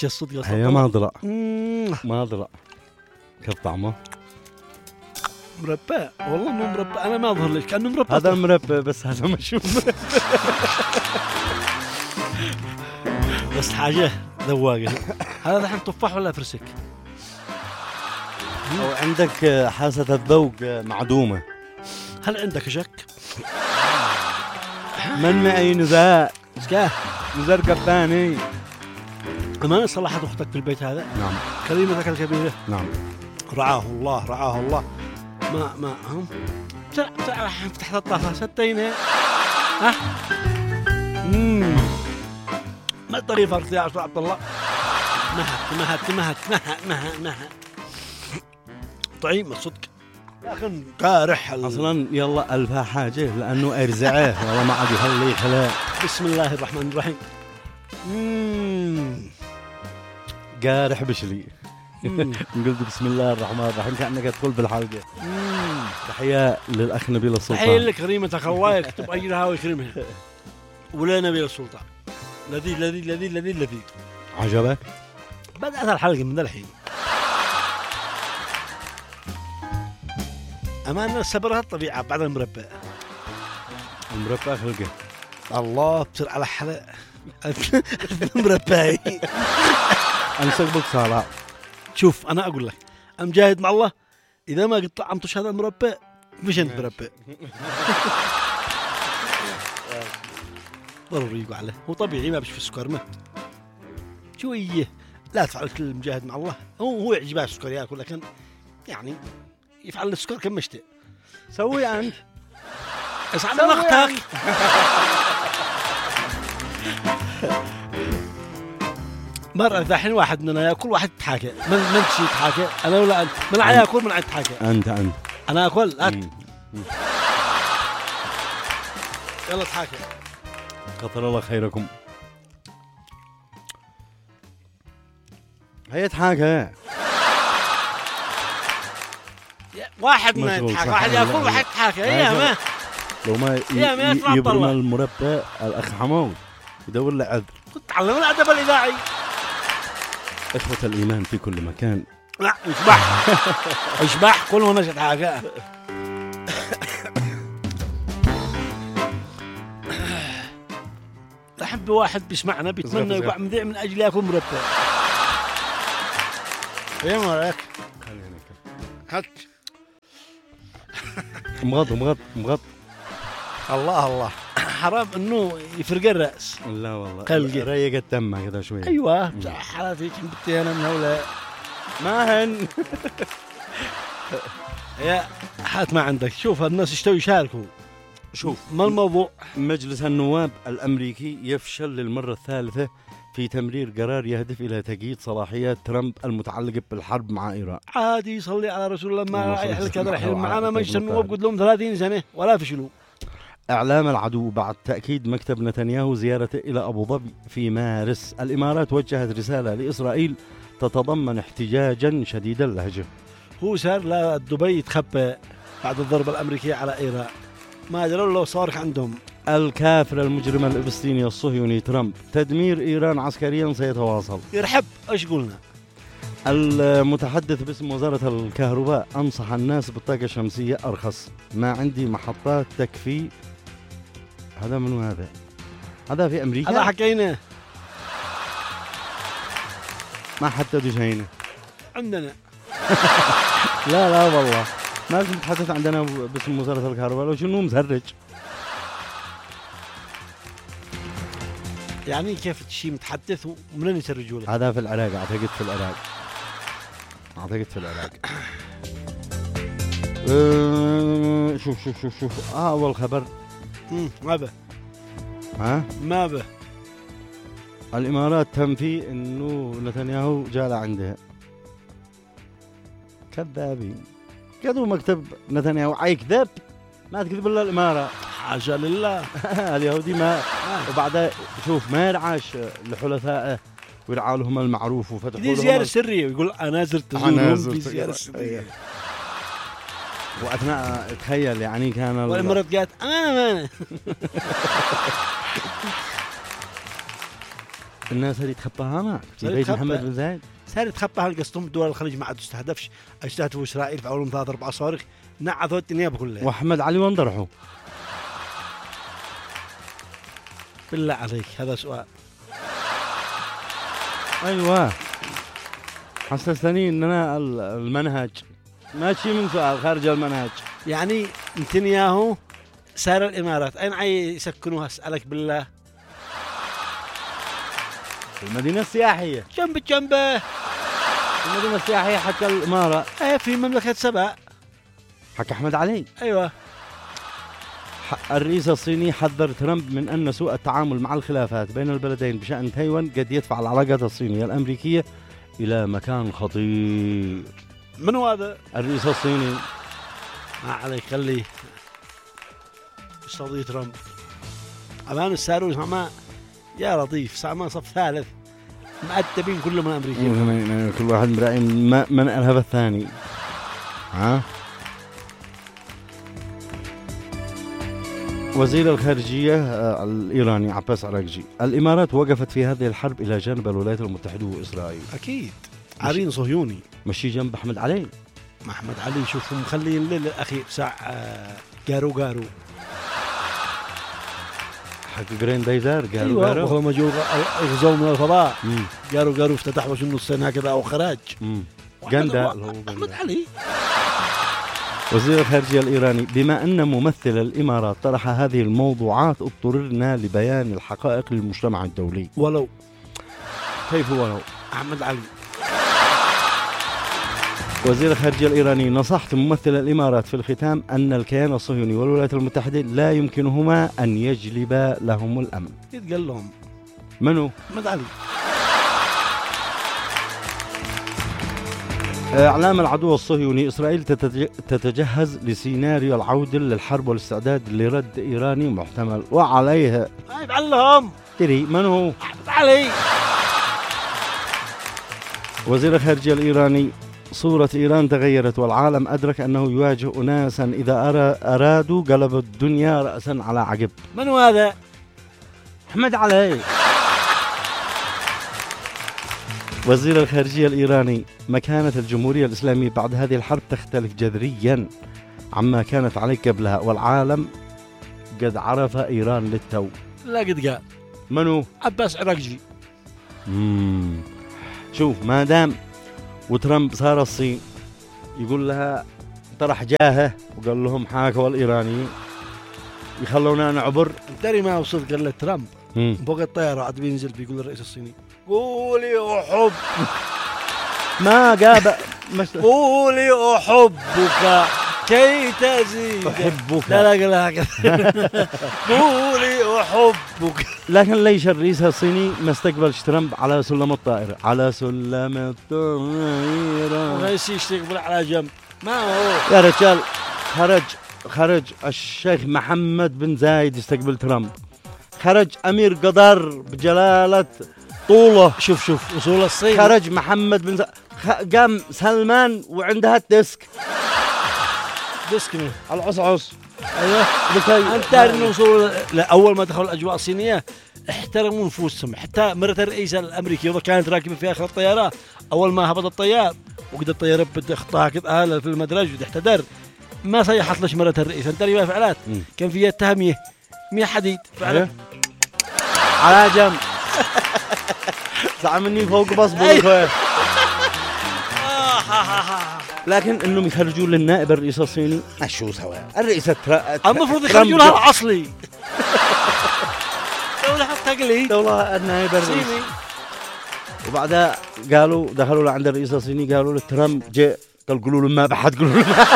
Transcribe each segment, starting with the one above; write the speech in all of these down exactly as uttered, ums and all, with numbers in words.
ايش الصدق هي ما ضرع مم. ما ضرع. كيف طعمه؟ مربى والله مو مربى، انا ما اظهر لك كانه مربى. هذا مربى بس هذا مش مربى. بس حاجه ذواقه. هذا الحين تفاح ولا فرسك؟ أو عندك حاسة الذوق معدومة. هل عندك شك؟ من معي نزاع مسكاه نزار قباني. أمانة صلحت أختك في البيت هذا؟ نعم. كريمتك الكبيرة؟ نعم. رعاه الله رعاه الله. ما ما هم بسرعة بسرعة راح نفتح الطاسة ستينها. ها؟ امم ما الطريقة فرط يا عبد الله؟ مهت مهت مهت مهت مهت مهت طعيم الصدق لكن كارح ال... اصلا يلا الفا حاجه لانه ارزعه والله ما عاد يخلي خلاء. بسم الله الرحمن الرحيم. اممم قارح بشلي. قلت بسم الله الرحمن الرحيم كانك تدخل بالحلقه. امم تحيه للاخ نبيل السلطان. تحيه لك كريمتك الله يكتب اجرها ويكرمها. ولا نبيل السلطان لذيذ لذيذ لذيذ لذيذ لذيذ. عجبك؟ بدأت الحلقة من الحين. أمانة صبرها الطبيعة بعد المربى. المربى خلقه. الله بصير على حلا المربى. أمسك بك صالح. شوف أنا أقول لك أم جاهد مع الله إذا ما قلت طعمتش هذا المربى مش أنت مربى. ضروري يقع له هو طبيعي ما بش في السكر ما شوية. لا تفعل كل مجاهد مع الله. هو هو يعجبه السكر ياكل لكن يعني يفعل السكر كم مشتاق. سوي أنت. اسعد وقتك. مرة ذحين واحد مننا ياكل واحد يتحاكى. من من شي يتحاكى أنا ولا أنت؟ من عيا ياكل من عيا يتحاكى. أنت أنت. أنا أكل أنت. يلا تحاكى. كثر الله خيركم. هي تحاكى. واحد ما يتحاكى واحد ياكل واحد يتحاكى. هي ما لو ما يبرم المربى الأخ حمود يدور له عذر. كنت تعلم الأدب الإذاعي. إخوة الإيمان في كل مكان. لا يشبح يشبح كل هنا يتحاكى. أحب واحد بيسمعنا بيتمنى يقع مذيع من أجل ياكل مربى. ايه ما رايك؟ هات مغض مغض مغض. الله الله حرام انه يفرق الراس. لا والله قلقي ريق الدم كذا شويه. ايوه حالاتك بنتي انا من هؤلاء ما هن. يا حات ما عندك. شوف الناس يشتوا يشاركوا. شوف ما الموضوع؟ مجلس النواب الأمريكي يفشل للمرة الثالثة في تمرير قرار يهدف إلى تجديد صلاحيات ترامب المتعلقة بالحرب مع إيران. عادي يصلي على رسول الله ما يحلك هذا الحين معنا مجلس النواب قد لهم ثلاثين سنة ولا فشلوا. إعلام العدو بعد تأكيد مكتب نتنياهو زيارته إلى أبو ظبي في مارس. الإمارات وجهت رسالة لإسرائيل تتضمن احتجاجا شديد اللهجة. هو صار لا دبي يتخبى بعد الضربة الأمريكية على إيران. ما أدري لو صارخ عندهم. الكافر المجرم الفلسطيني الصهيوني ترامب تدمير إيران عسكريا سيتواصل. يرحب إيش قلنا؟ المتحدث باسم وزارة الكهرباء أنصح الناس بالطاقة الشمسية أرخص. ما عندي محطات تكفي. هذا منو هذا؟ هذا في أمريكا؟ هذا حكينا ما حددوا شيء عندنا. لا لا والله ما في متحدث عندنا باسم وزارة الكهرباء. لو شنو مزهرج يعني كيف شيء متحدث ومنين يسرجوا له؟ هذا في العراق أعتقد. في العراق أعتقد في العراق. أه شوف شوف شوف شوف آه أول خبر. امم ما به ها ما به الإمارات تنفي إنه نتنياهو جاء عندها. كذابين. كذو مكتب نتنياهو عي كذب. ما تكذب إلا الإمارة. حاشا لله. اليهودي ما وبعدها شوف ما يرعاش لحلفائه ويرعى لهم المعروف وفتحوا لهم. دي زيارة سرية ويقول أنا زرت زورهم في زيارة سرية. وأثناء تخيل يعني كان والإمارات قالت أنا ما الناس هذه تخباها هناك في صار بيت يتخبى. محمد بن زايد. صار يتخبى هالقصتهم دول الخليج ما عاد تستهدفش، استهدفوا اسرائيل في اولهم ثلاث اربع صواريخ نعثوا الدنيا كلها. واحمد علي وين ضرحوا؟ بالله عليك هذا سؤال. ايوه حسستني ان انا ال- المنهج ماشي من سؤال خارج المنهج. يعني نتنياهو سار الامارات، اين عاي يسكنوها اسالك بالله؟ المدينة السياحية، جنب جنبه. المدينة السياحية حق الإمارة، ايه في مملكة سبأ. حق أحمد علي. ايوه. ح- الرئيس الصيني حذر ترامب من أن سوء التعامل مع الخلافات بين البلدين بشأن تايوان قد يدفع العلاقات الصينية الأمريكية إلى مكان خطير. من هو هذا؟ الرئيس الصيني. ما عليك خليه يستضيف ترامب. امان الساروس ما يا لطيف سامان صف ثالث مؤدبين كلهم من امريكا. كل واحد مراعي ما- من الهب الثاني. ها؟ وزير الخارجية آه، الإيراني عباس عراقجي: الإمارات وقفت في هذه الحرب إلى جانب الولايات المتحدة وإسرائيل. اكيد عرين صهيوني. مشي جنب أحمد علي. محمد علي شوفوا مخلين الليل الاخير ساعة آه، قارو قارو. حق جرين دايزر قالوا ايوه قالوا. وهو ما جو غزوا من الفضاء مم. قارو قارو افتتحوا شنو السنة هكذا او خراج. مم. جندا. احمد علي. وزير الخارجية الإيراني: بما أن ممثل الإمارات طرح هذه الموضوعات اضطررنا لبيان الحقائق للمجتمع الدولي. ولو كيف ولو؟ احمد علي. وزير الخارجية الإيراني: نصحت ممثل الإمارات في الختام أن الكيان الصهيوني والولايات المتحدة لا يمكنهما أن يجلبا لهم الأمن. يتقال لهم منو؟ احمد علي. إعلام العدو الصهيوني: إسرائيل تتج- تتجهز لسيناريو العودة للحرب والاستعداد لرد إيراني محتمل وعليها. ما يفعلهم. تري منو؟ احمد علي. وزير الخارجية الإيراني: صورة إيران تغيرت والعالم أدرك أنه يواجه أناسا إذا أرا- أرادوا قلب الدنيا رأسا على عقب. من هو هذا؟ أحمد علي. وزير الخارجية الإيراني: مكانة الجمهورية الإسلامية بعد هذه الحرب تختلف جذريا عما كانت عليه قبلها، والعالم قد عرف إيران للتو. لا قد قال. منو؟ عباس عراقجي. مم. شوف ما دام وترامب صار الصين يقول لها طرح جاهه وقال لهم حاكوا الإيرانيين يخلونا نعبر. تدري ما وصلت قال له ترامب مم. فوق الطيارة عاد بينزل بيقول للرئيس الصيني قولي أحب. ما قاب مش قولي أحبك كي تزيد. أحبك. لا لا قالها هكذا. قولي أحبك. لكن ليش الرئيس الصيني ما استقبلش ترامب على سلم الطائرة؟ على سلم الطائرة. الرئيس يشتغل على جنب ما هو. يا رجال خرج خرج الشيخ محمد بن زايد يستقبل ترامب، خرج أمير قطر بجلالة طوله. شوف شوف وصول الصين. خرج محمد بن زايد، خ- قام سلمان وعندها الديسك ديسكني. العصعص. ايوه بكي انت تعرف انه وصول لا اول ما دخلوا الاجواء الصينيه احترموا نفوسهم. حتى مرة الرئيس الامريكي وضع كانت راكبه في اخر الطياره اول ما هبط الطيار وقد الطياره بده خطاها كذا في المدرج وتحتدر ما صيحت لش مرة الرئيس. انت ما فعلات مم. كان فيها اتهاميه مية حديد فعلا على جنب. زعم مني فوق بصبه. أيوة. لكن انهم يخرجوا للنائب الرئيس الصيني شو سوا الرئيس التر... المفروض يخرجوا لها الاصلي. دولة تقليد دولة النائب الرئيس. صيني. وبعدها قالوا دخلوا لعند الرئيس الصيني قالوا له ترامب جاء، قال قولوا له ما بحد قولوا له ما.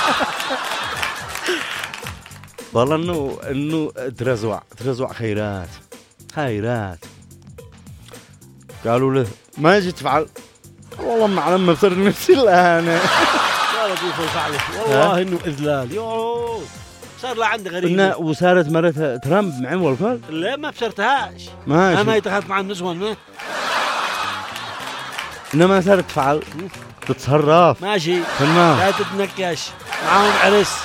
والله انه انه ترزوع ترزوع خيرات خيرات. قالوا له ما جيت تفعل، والله ما علم بصير نفسي الان. يا لطيف الفعل والله انه اذلال. يوه صار له عندي غريب. وصارت مرتها ترامب معهم والكل. لا ما بشرتهاش. ماشي. انا يتخذت مع النسوان ما انما صارت تفعل تتصرف ماشي. تمام. لا تتنكش معاهم عرس.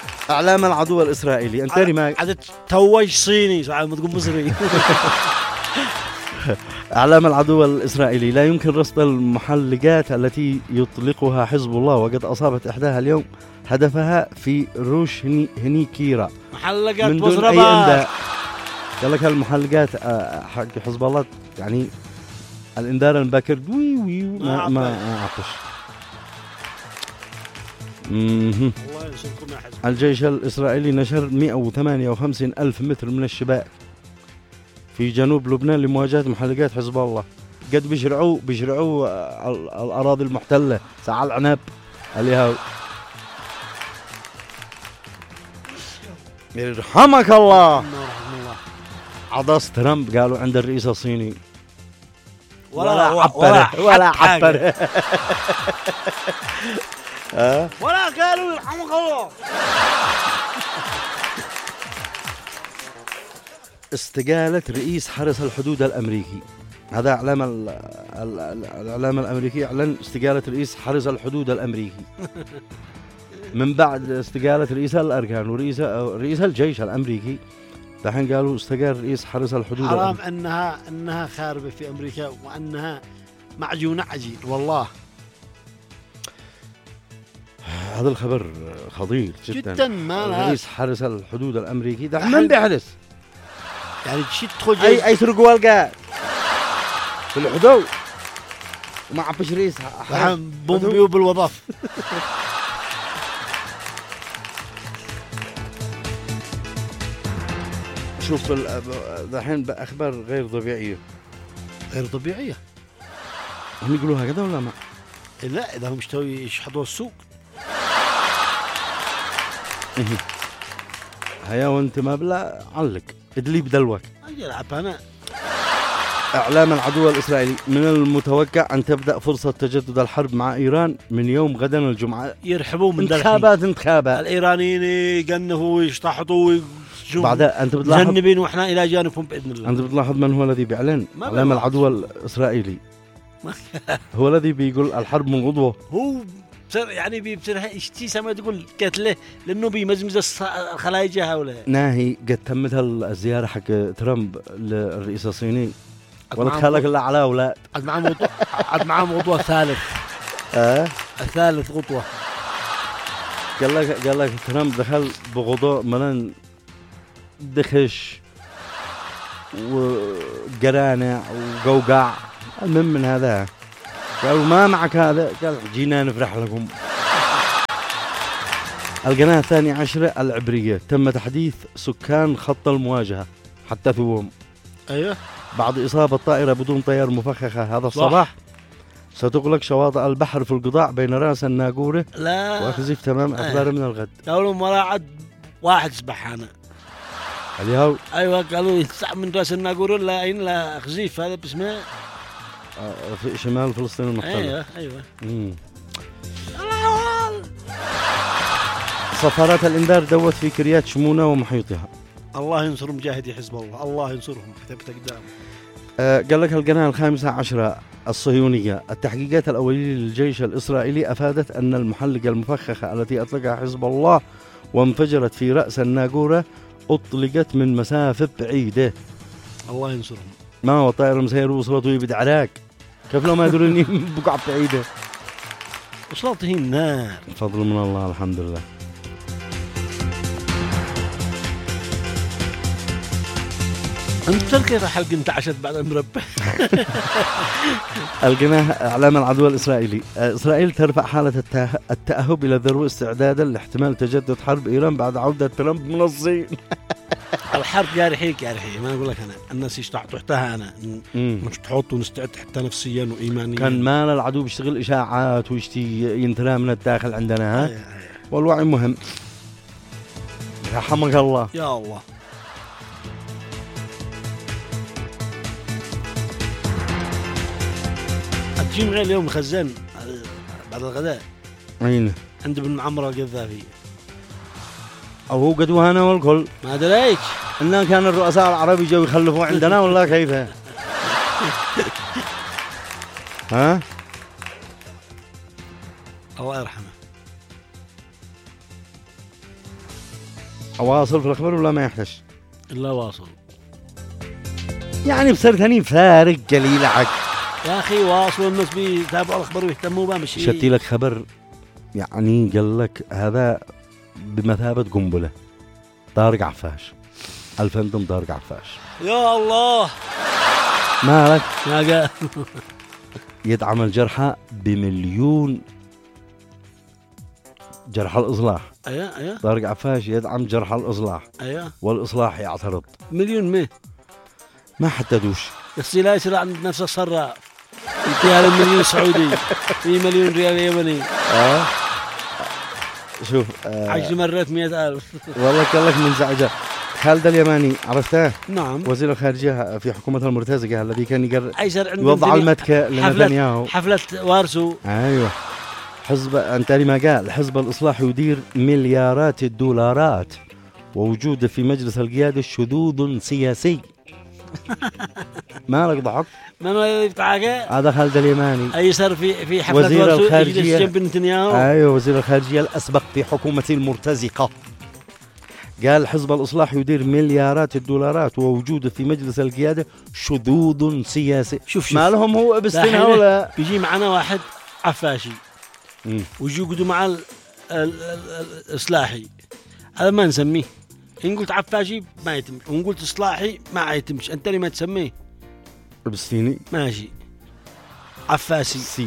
اعلام العدو الاسرائيلي انت ما عاد توج صيني صعب ما تقول مصري. أعلام العدو الإسرائيلي: لا يمكن رصد المحلقات التي يطلقها حزب الله، وقد أصابت إحداها اليوم هدفها في روش هني هنيكيرا محلقات من دون أي مزربة. إنذار. قال لك هالمحلقات آه، حق حزب الله يعني الإنذار المبكر وي وي ما ما أعطش. مهم. الله ينصركم يا حزب. الجيش الإسرائيلي نشر مئة وثمانية وخمسين ألف متر من الشباك في جنوب لبنان لمواجهة محلقات حزب الله. قد بيشرعوا بيشرعوا آه، ال- الأراضي المحتلة ساعة العنب عليها. يرحمك الله. رحمه الله. عضص ترامب قالوا عند الرئيس الصيني ولا عبره ولا عبره. ولا قالوا يرحمك الله. استقالة رئيس حرس الحدود الأمريكي. هذا إعلام ال- ال- ال- الإعلام الأمريكي أعلن استقالة رئيس حرس الحدود الأمريكي من بعد استقالة رئيس الأركان ورئيس رئيس الجيش الأمريكي. دحين قالوا استقال رئيس حرس الحدود حرام الأمريكي. انها انها خاربه في امريكا وانها معجونه عجين والله. هذا الخبر خطير جدا, جدا ما لها رئيس حرس الحدود الأمريكي دحين من بيحرس؟ يعني شي تدخل أي جيش أي سرقوا والقى في الحدود وما عبش رئيس حرس. بومبيو بالوظف. شوف ال- دحين بأخبار غير طبيعية. غير طبيعيه. هم يقولوا هكذا ولا ما؟ لا اذا هم اشتروا يشحطوا السوق. هيا وانت ما بلا علق ادلي بدلوك. اجي العب انا. اعلام العدو الاسرائيلي: من المتوقع ان تبدا فرصه تجدد الحرب مع ايران من يوم غدا الجمعه. يرحبوا من انتخابات انتخابات الايرانيين يقنفوا ويشطحطوا ويشوفوا بعدها انت بتلاحظ مجنبين واحنا الى جانبهم باذن الله. انت بتلاحظ من هو الذي بيعلن؟ ما اعلام بلاحظ. العدو الاسرائيلي هو الذي بيقول الحرب من غضوه. هو بصير يعني بيصير اشتي سما تقول قتله لانه بيمزمز الص- الخلايج هؤلاء. ناهي قد تمت الزياره حق ترامب للرئيس الصيني ولا معهم- تخلك الا على اولاد. عاد معهم غطوة عاد معهم غطوة ثالث اه الثالث غطوة. قال لك قال لك ترامب دخل بغضاء ملان دخش وقرانع وقوقع. المهم من هذا قالوا ما معك هذا، قال جينا نفرح لكم. القناة الثانية عشرة العبرية: تم تحديث سكان خط المواجهة حتى ثوهم ايوه بعد إصابة طائرة بدون طيار مفخخة هذا الصباح. ستغلق شواطئ البحر في القضاع بين راس الناقورة لا وأخزيف تمام أخبار من الغد. قالوا ما عاد واحد سبحانه. اليهو ايوه قالوا يسع من راس الناقور لا إن لا خزيف هذا باسمه. آه، في شمال فلسطين المحتلة. ايوه ايوه مم. صفارات الإنذار دوت في كريات شمونة ومحيطها. الله ينصر مجاهدي حزب الله، الله ينصرهم كتبت قدام. آه قال لك القناة الخامسة عشرة الصهيونية: التحقيقات الأولية للجيش الإسرائيلي أفادت أن المحلقة المفخخة التي أطلقها حزب الله وانفجرت في رأس الناقورة أطلقت من مسافة بعيدة. الله ينصرهم. ما هو طائرة مسير وصلت ويبد عراك كيف لو ما يدروني بقعة بعيدة. وصلت هي النار. فضل من الله الحمد لله. انت كيف حلقة انتعشت بعد المربع. القناة إعلام العدو الإسرائيلي: إسرائيل ترفع حالة الته- التأهب إلى الذروة استعدادا لاحتمال تجدد حرب إيران بعد عودة ترامب من الصين. الحرب جارحيك جارحي ما اقول لك انا الناس يشتحطوا تحتها انا مم. مش تحط ونستعد حتى نفسيا وايمانيا. كان مال العدو بيشتغل إشاعات ويشتي ينترى من الداخل عندنا ها. أي- أي. والوعي مهم. رحمك الله. يا الله. الجيم غير اليوم خزان بعد الغداء أين عند ابن معمر القذافي. أو هو قدوها أنا والكل ما ادريك إن كان الرؤساء العرب يجوا يخلفوا عندنا ولا كيف؟ ها؟ الله يرحمه. أواصل في الأخبار ولا ما يحتاج؟ الا واصل. يعني بصير ثاني فارق قليل عك. يا اخي واصلوا الناس بيتابعوا الاخبار ويهتموا بها مش شتي لك خبر يعني قال لك هذا بمثابة قنبلة. طارق عفاش الفندم طارق عفاش يا الله مالك ما قال يدعم الجرحى بمليون جرحى الإصلاح. ايوه ايوه طارق عفاش يدعم جرحى الإصلاح ايوه والإصلاح يعترض. مليون ميه ما حددوش. يصير لا يصير عند نفس الصراء يديها مليون سعودي في مليون ريال يمني. اه شوف آه عشر مرات مئة ألف. والله كلك منزعجة. خالد اليماني عرفته؟ نعم وزير الخارجية في حكومة المرتزقة الذي كان يقرر ايسر عندهم يوضع دنيا- المتكة لنتنياهو. حفلة وارسو. ايوه حزب انت ما قال حزب الاصلاح يدير مليارات الدولارات ووجوده في مجلس القيادة شذوذ سياسي. مالك ضحك؟ من اللي يفتحها؟ هذا خالد اليماني ايسر في في حفلة وزير وارسو الخارجية. يجلس جنب نتنياهو. ايوه وزير الخارجية الاسبق في حكومة المرتزقة قال حزب الإصلاح يدير مليارات الدولارات ووجوده في مجلس القيادة شذوذ سياسي. شوف شوف ما لهم هو ابستين دحين ولا بيجي معنا واحد عفاشي مم. ويجي يقعدوا مع ال- ال- ال- الإصلاحي. هذا ما نسميه. إن قلت عفاشي ما يتم، وإن قلت إصلاحي ما يتمش. أنت اللي ما تسميه ابستيني ماشي عفاسي. سي.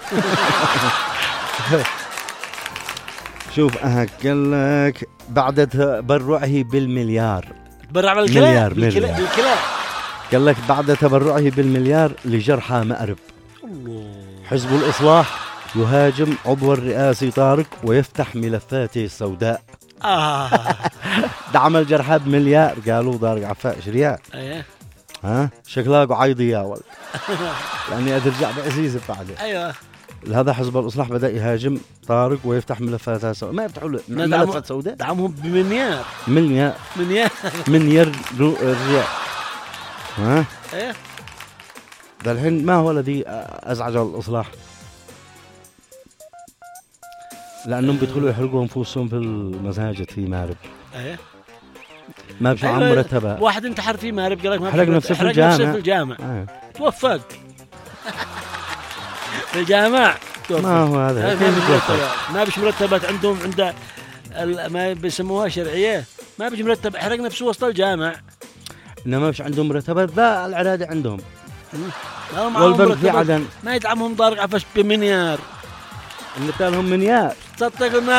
شوف أه قال لك بعد تبرعه بالمليار. تبرع بالكلاء مليار، بالكلاء مليار. بالكلاء. قال لك بعد تبرعه بالمليار لجرحى مأرب حزب الإصلاح يهاجم عضو الرئاسي طارق ويفتح ملفاته السوداء. آه دعم الجرحى بمليار قالوا طارق عفاش ريال. أيه ها شكلك عايضي يا ولد لاني اترجع بعزيز بعده. أيوه هذا حزب الاصلاح بدا يهاجم طارق ويفتح ملفات سوداء. ما يفتحوا له ندعم- ملفات سوداء. دعمهم بمليار مليار مليار. مليار رو- ريال. ها أيه ذا الحين ما هو الذي ازعج الاصلاح؟ لانهم بيدخلوا يحرقوا انفسهم في المساجد في مارب. أيه ما بشو عن أيوة. مرتبه. واحد انتحر في مارب قال لك ما حرق بحب- نفسه في حرق الجامع. نفسه في الجامع. آه. توفق في الجامع. توفق. ما هو هذا ما كيف في يتوفق؟ مرتبات. ما بيش مرتبات عندهم عند ال- ما بيسموها شرعيه. ما بيش مرتب حرق نفسه وسط الجامع. انما مش عندهم مرتبات. ذا العراده عندهم ما معهم والبنك في مرتبات. عدن ما يدعمهم طارق عفاش بمليار. مثالهم مليار. تصدق